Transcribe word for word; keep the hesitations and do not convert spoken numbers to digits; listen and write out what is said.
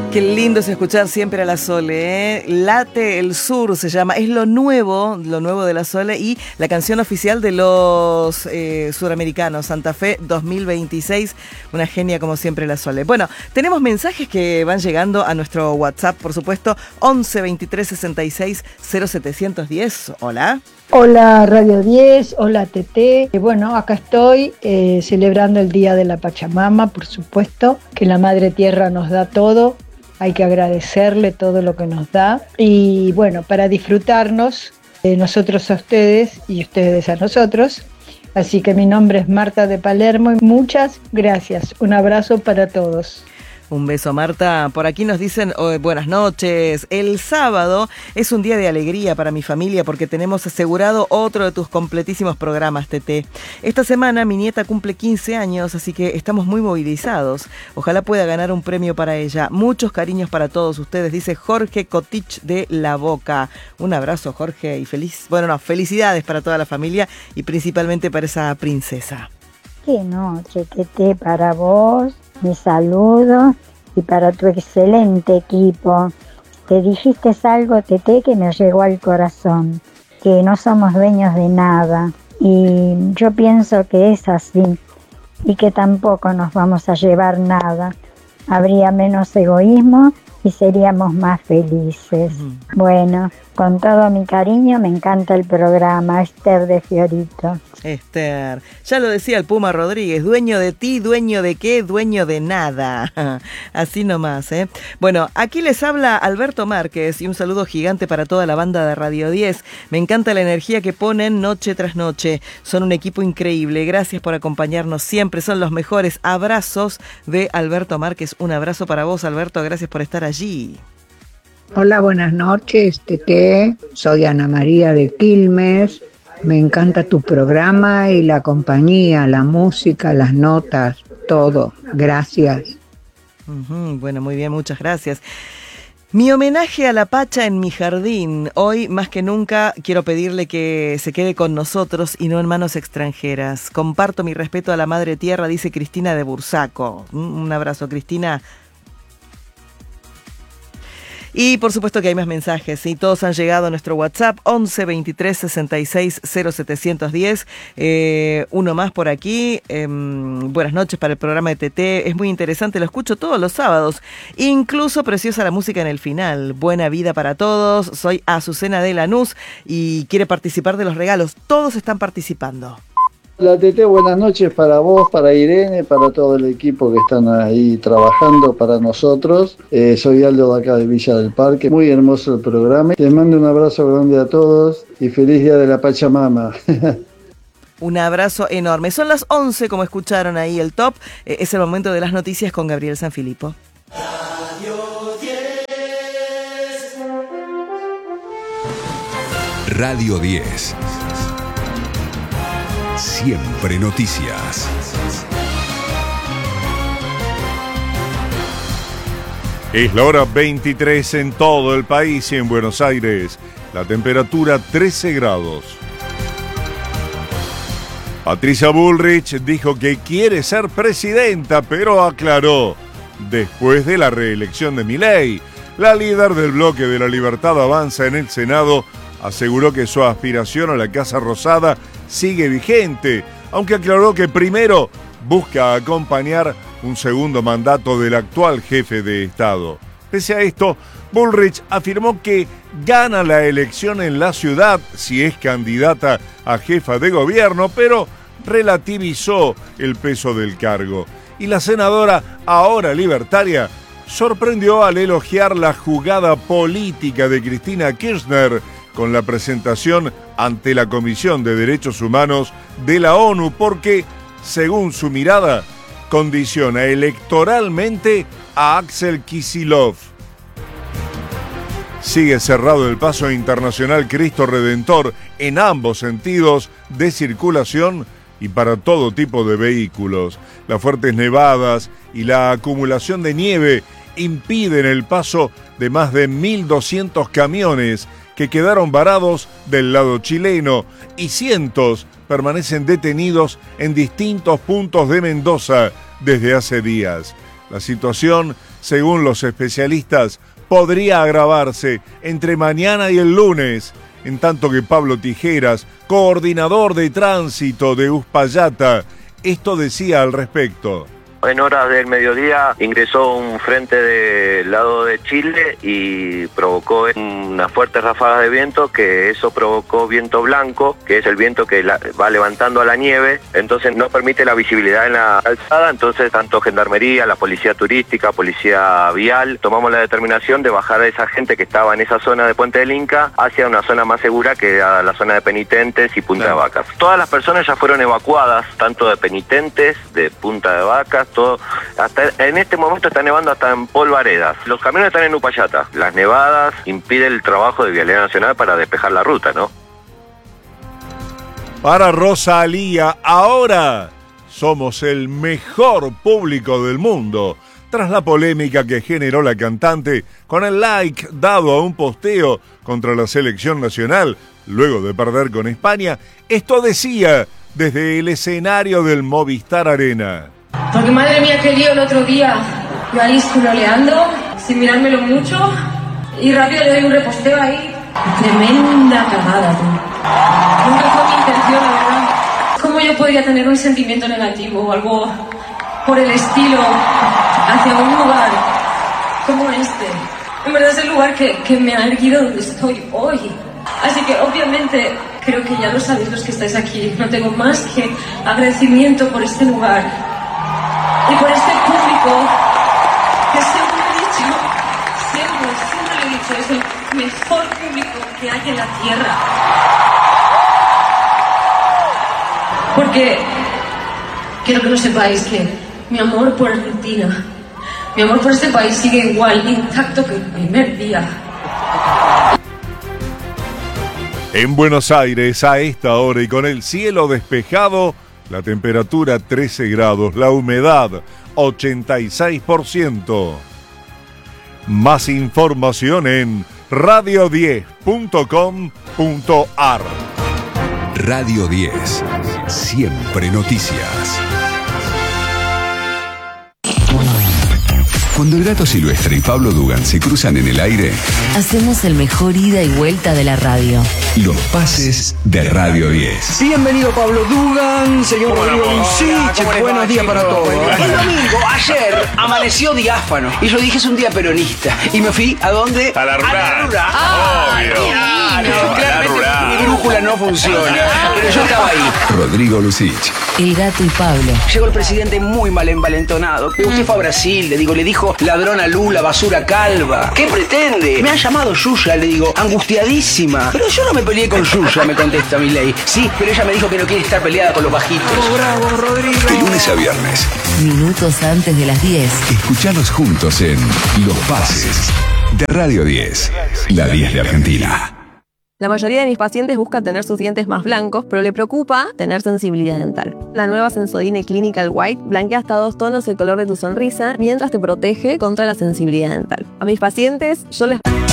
Qué lindo es escuchar siempre a la Sole, ¿eh? Late el Sur se llama, es lo nuevo, lo nuevo de la Sole y la canción oficial de los eh, suramericanos, Santa Fe dos mil veintiséis, una genia como siempre la Sole. Bueno, tenemos mensajes que van llegando a nuestro WhatsApp, por supuesto, once veintitrés sesenta y seis cero setecientos diez. Hola. Hola Radio diez, hola T T. Bueno, acá estoy eh, celebrando el Día de la Pachamama, por supuesto, que la Madre Tierra nos da todo. Hay que agradecerle todo lo que nos da y bueno, para disfrutarnos, eh, nosotros a ustedes y ustedes a nosotros. Así que mi nombre es Marta de Palermo y muchas gracias. Un abrazo para todos. Un beso, Marta. Por aquí nos dicen oh, buenas noches. El sábado es un día de alegría para mi familia porque tenemos asegurado otro de tus completísimos programas, Tete. Esta semana mi nieta cumple quince años, así que estamos muy movilizados. Ojalá pueda ganar un premio para ella. Muchos cariños para todos ustedes, dice Jorge Cotich de La Boca. Un abrazo, Jorge, y feliz, bueno, no, felicidades para toda la familia y principalmente para esa princesa. Qué noche, Tete, para vos. Mi saludo y para tu excelente equipo. Te dijiste algo, Tete, que me llegó al corazón, que no somos dueños de nada. Y yo pienso que es así y que tampoco nos vamos a llevar nada. Habría menos egoísmo y seríamos más felices. Uh-huh. Bueno, con todo mi cariño, me encanta el programa. Esther de Fiorito. Esther, ya lo decía el Puma Rodríguez, dueño de ti, dueño de qué, dueño de nada. Así nomás, ¿eh? Bueno, aquí les habla Alberto Márquez y un saludo gigante para toda la banda de Radio diez. Me encanta la energía que ponen noche tras noche. Son un equipo increíble. Gracias por acompañarnos siempre. Son los mejores. Abrazos de Alberto Márquez. Un abrazo para vos, Alberto. Gracias por estar allí. Hola, buenas noches, Tete. Soy Ana María de Quilmes. Me encanta tu programa y la compañía, la música, las notas, todo. Gracias. Uh-huh. Bueno, muy bien, muchas gracias. Mi homenaje a la Pacha en mi jardín. Hoy, más que nunca, quiero pedirle que se quede con nosotros y no en manos extranjeras. Comparto mi respeto a la Madre Tierra, dice Cristina de Bursaco. Un abrazo, Cristina. Y por supuesto que hay más mensajes, ¿sí? Todos han llegado a nuestro WhatsApp, once veintitrés sesenta y seis cero setecientos diez. Eh, uno más por aquí. Eh, buenas noches para el programa de T T. Es muy interesante, lo escucho todos los sábados. Incluso preciosa la música en el final. Buena vida para todos. Soy Azucena de Lanús y quiere participar de los regalos. Todos están participando. Hola Tete, buenas noches para vos, para Irene, para todo el equipo que están ahí trabajando para nosotros. Eh, soy Aldo de acá de Villa del Parque, muy hermoso el programa. Les mando un abrazo grande a todos y feliz Día de la Pachamama. Un abrazo enorme. Son las once, como escucharon ahí el top. Eh, es el momento de las noticias con Gabriel Sanfilippo. Radio diez. Radio diez. Siempre noticias. Es la hora veintitrés en todo el país y en Buenos Aires. La temperatura trece grados. Patricia Bullrich dijo que quiere ser presidenta, pero aclaró, después de la reelección de Milei, la líder del bloque de la Libertad Avanza en el Senado aseguró que su aspiración a la Casa Rosada sigue vigente, aunque aclaró que primero busca acompañar un segundo mandato del actual jefe de Estado. Pese a esto, Bullrich afirmó que gana la elección en la ciudad si es candidata a jefa de gobierno, pero relativizó el peso del cargo. Y la senadora, ahora libertaria, sorprendió al elogiar la jugada política de Cristina Kirchner con la presentación ante la Comisión de Derechos Humanos de la ONU, porque, según su mirada, condiciona electoralmente a Axel Kicillof. Sigue cerrado el paso internacional Cristo Redentor en ambos sentidos de circulación y para todo tipo de vehículos. Las fuertes nevadas y la acumulación de nieve impiden el paso de más de mil doscientos camiones que quedaron varados del lado chileno y cientos permanecen detenidos en distintos puntos de Mendoza desde hace días. La situación, según los especialistas, podría agravarse entre mañana y el lunes, en tanto que Pablo Tijeras, coordinador de tránsito de Uspallata, esto decía al respecto. En horas del mediodía ingresó un frente del lado de Chile y provocó unas fuertes ráfagas de viento, que eso provocó viento blanco, que es el viento que la, va levantando a la nieve, entonces no permite la visibilidad en la calzada. Entonces tanto Gendarmería, la Policía Turística, Policía Vial, tomamos la determinación de bajar a esa gente que estaba en esa zona de Puente del Inca hacia una zona más segura, que era la zona de Penitentes y Punta claro. de Vacas. Todas las personas ya fueron evacuadas, tanto de Penitentes, de Punta de Vacas, todo, hasta en este momento está nevando hasta en Polvaredas. Los camiones están en Uspallata. Las nevadas impiden el trabajo de Vialidad Nacional para despejar la ruta, ¿no? Para Rosalía, ahora somos el mejor público del mundo. Tras la polémica que generó la cantante con el like dado a un posteo contra la selección nacional, luego de perder con España, esto decía desde el escenario del Movistar Arena. Porque madre mía, qué lío el otro día. Yo ahí scrolleando, sin mirármelo mucho, y rápido le doy un reposteo ahí. Tremenda cagada, tú. Nunca fue mi intención, la verdad. ¿Cómo yo podría tener un sentimiento negativo o algo por el estilo hacia un lugar como este? En verdad es el lugar que, que me ha erguido donde estoy hoy. Así que obviamente creo que ya lo sabéis los que estáis aquí. No tengo más que agradecimiento por este lugar. Y por este público, que siempre he dicho, siempre, siempre lo he dicho, es el mejor público que hay en la tierra. Porque quiero que lo sepáis que mi amor por Argentina, mi amor por este país sigue igual, intacto que el primer día. En Buenos Aires, a esta hora y con el cielo despejado, la temperatura trece grados, la humedad ochenta y seis por ciento. Más información en radio diez punto com punto ar. Radio diez, siempre noticias. Cuando el Gato Silvestre y Pablo Dugan se cruzan en el aire, hacemos el mejor ida y vuelta de la radio. Los pases de Radio diez. Bienvenido Pablo Dugan, señor Rodrigo Lucich, buenos días para todos. El domingo, ayer, amaneció diáfano y yo dije es un día peronista. Y me fui, ¿a dónde? A la rural. A la rural. Ah, obvio. No, claramente mi brújula no funciona, pero yo estaba ahí. Rodrigo Lucich. El Gato y Pablo. Llegó el presidente muy mal envalentonado. Usted fue a Brasil, le digo, le dijo ladrona Lula, basura calva. ¿Qué pretende? Me ha llamado Yuya, le digo, angustiadísima. Pero yo no me peleé con Yuya, me contesta Milei. Sí, pero ella me dijo que no quiere estar peleada con los bajitos. Oh, bravo, Rodrigo. De lunes a viernes. Minutos antes de las diez. Escuchanos juntos en Los Pases de Radio diez. La diez de Argentina. La mayoría de mis pacientes buscan tener sus dientes más blancos, pero le preocupa tener sensibilidad dental. La nueva Sensodyne Clinical White blanquea hasta dos tonos el color de tu sonrisa mientras te protege contra la sensibilidad dental. A mis pacientes yo les...